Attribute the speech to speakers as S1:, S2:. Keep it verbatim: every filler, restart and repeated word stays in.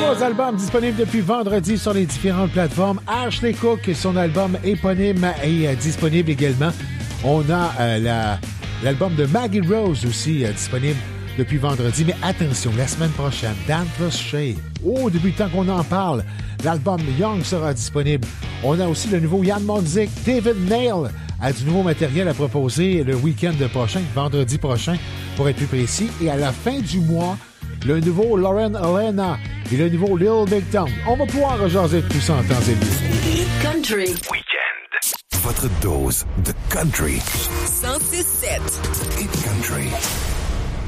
S1: Trois albums disponibles depuis vendredi sur les différentes plateformes. Ashley Cook, son album éponyme est euh, disponible également. On a euh, la, l'album de Maggie Rose aussi euh, disponible depuis vendredi. Mais attention, la semaine prochaine, Dan Plus Shay. Oh, depuis le temps qu'on en parle, l'album Young sera disponible. On a aussi le nouveau Jan Monzik. David Nail a du nouveau matériel à proposer le week-end prochain, vendredi prochain, pour être plus précis. Et à la fin du mois, le nouveau Lauren Elena et le nouveau Lil Big Town. On va pouvoir rejaser tout ça en temps et lieu.
S2: Country
S3: Weekend. Votre dose de country.
S2: cent six sept.
S3: Hit Country.